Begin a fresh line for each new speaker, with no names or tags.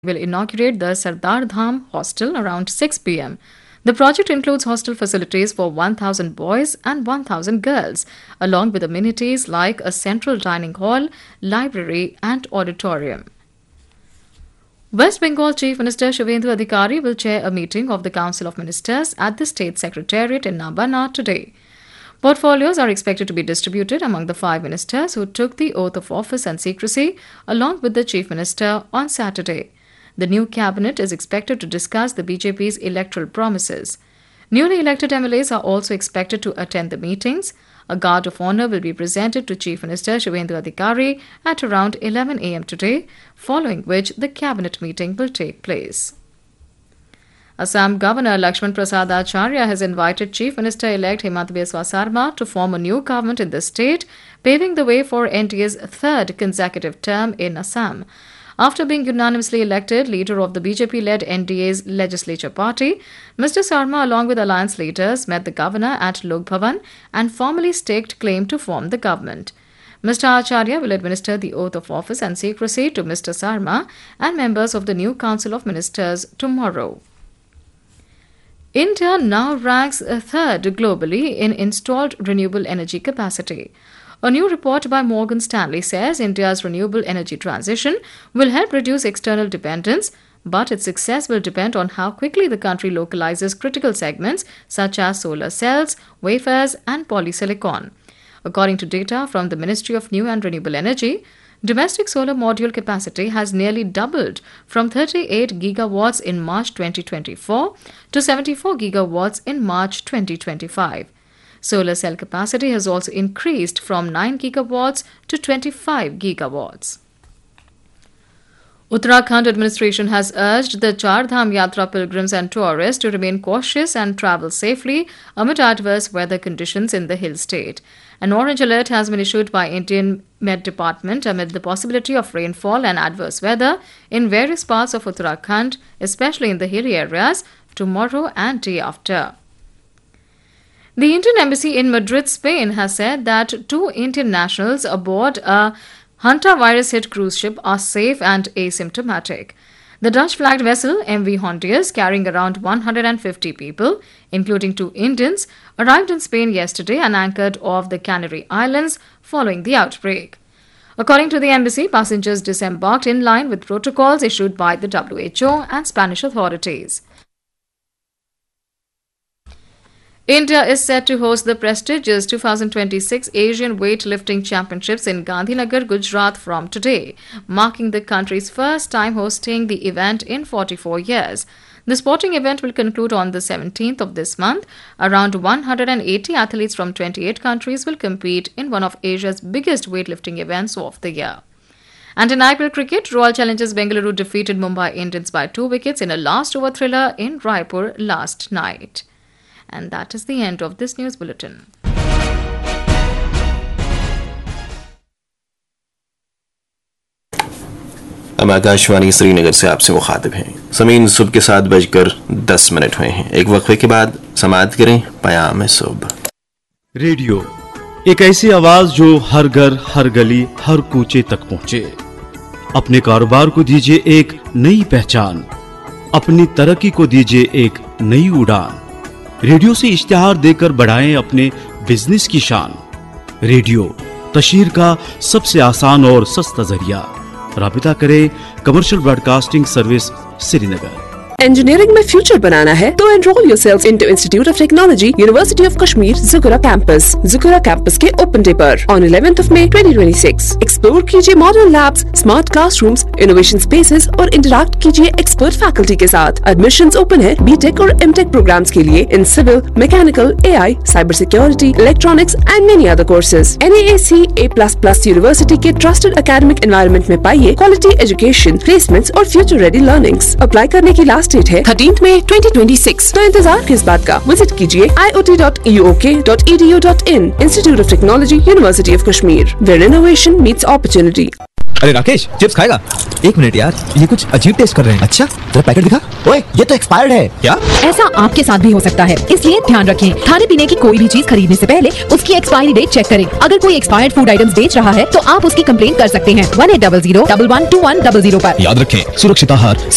will inaugurate the Sardar Dham Hostel around 6 p.m. The project includes hostel facilities for 1,000 boys and 1,000 girls, along with amenities like a central dining hall, library, and auditorium. West Bengal Chief Minister Shubhendu Adhikari will chair a meeting of the Council of Ministers at the State Secretariat in Nabana today. Portfolios are expected to be distributed among the 5 ministers who took the oath of office and secrecy, along with the Chief Minister, on Saturday. The new cabinet is expected to discuss the BJP's electoral promises. Newly elected MLAs are also expected to attend the meetings. A guard of honour will be presented to Chief Minister Shubhendu Adhikari at around 11 a.m. today, following which the cabinet meeting will take place. Assam Governor Lakshman Prasad Acharya has invited Chief Minister-elect Himanta Biswa Sarma to form a new government in the state, paving the way for NDA's third consecutive term in Assam. After being unanimously elected leader of the BJP-led NDA's legislature party, Mr. Sarma, along with alliance leaders, met the governor at Lok Bhavan and formally staked claim to form the government. Mr. Acharya will administer the oath of office and secrecy to Mr. Sarma and members of the new Council of Ministers tomorrow. India now ranks third globally in installed renewable energy capacity. A new report by Morgan Stanley says India's renewable energy transition will help reduce external dependence, but its success will depend on how quickly the country localizes critical segments such as solar cells, wafers, and polysilicon. According to data from the Ministry of New and Renewable Energy, domestic solar module capacity has nearly doubled from 38 gigawatts in March 2024 to 74 gigawatts in March 2025. Solar cell capacity has also increased from 9 gigawatts to 25 gigawatts. Uttarakhand administration has urged the Char Dham Yatra pilgrims and tourists to remain cautious and travel safely amid adverse weather conditions in the hill state. An orange alert has been issued by Indian Met Department amid the possibility of rainfall and adverse weather in various parts of Uttarakhand, especially in the hilly areas, tomorrow and day after. The Indian Embassy in Madrid, Spain has said that 2 Indian nationals aboard a hantavirus-hit cruise ship are safe and asymptomatic. The Dutch-flagged vessel MV Hondius, carrying around 150 people, including 2 Indians, arrived in Spain yesterday and anchored off the Canary Islands following the outbreak. According to the embassy, passengers disembarked in line with protocols issued by the WHO and Spanish authorities. India is set to host the prestigious 2026 Asian Weightlifting Championships in Gandhinagar, Gujarat from today, marking the country's first time hosting the event in 44 years. The sporting event will conclude on the 17th of this month. Around 180 athletes from 28 countries will compete in one of Asia's biggest weightlifting events of the year. And in IPL cricket, Royal Challengers Bengaluru defeated Mumbai Indians by 2 wickets in a last-over thriller in Raipur last night. And that is the end of this news bulletin.
अब आकाशवाणी श्रीनगर से आपसे मुखातिब हैं। समीन सुबह के 7:10 हुए हैं। एक वक्फे के बाद समाअत करें पयाम सुबह।
रेडियो एक ऐसी आवाज जो हर घर, हर गली, हर कूचे तक पहुंचे। अपने कारोबार को दीजिए एक नई पहचान, अपनी तरक्की को दीजिए एक नई उड़ान। रेडियो से इश्तिहार देकर बढ़ाएं अपने बिजनेस की शान। रेडियो तशहीर का सबसे आसान और सस्ता जरिया। राबिता करें commercial broadcasting service Srinagar.
Engineering में फ्यूचर बनाना है तो enrol yourself into institute of technology, university of Kashmir, ज़ुकरा campus के ओपन डे पर on 11th of May 2026। Explore कीजिए modern labs, smart classrooms, innovation spaces और इंटरैक्ट कीजिए एक्सपर्ट फैकल्टी के साथ। एडमिशंस ओपन है बीटेक और एमटेक प्रोग्राम्स के लिए in civil, mechanical, AI, cyber security, electronics and many other courses. NAAC A++ university के ट्रस्टेड एकेडमिक एनवायरनमेंट में पाइए क्वालिटी एजुकेशन, प्लेसमेंट्स और फ्यूचर रेडी लर्निंग्स। अप्लाई करने की लास्ट डेट है 13 May 2026। तो इंतजार किस बात का, विजिट कीजिए iot.eok.edu.in, institute of technology, university of Kashmir, where innovation meets opportunity.
अरे राकेश, चिप्स खाएगा? 1 मिनट यार, ये कुछ अजीब टेस्ट कर रहे हैं। अच्छा, जरा पैकेट दिखा। ओए, ये तो एक्सपायर्ड है। क्या?
ऐसा आपके साथ भी हो सकता है, इसलिए ध्यान रखें। खाने पीने की कोई भी चीज खरीदने से पहले उसकी एक्सपायरी डेट चेक करें। अगर कोई एक्सपायर्ड फूड आइटम्स बेच रहा है तो आप उसकी कंप्लेंट कर सकते हैं 1800 11 2100 पर।
याद रखें, सुरक्षित आहार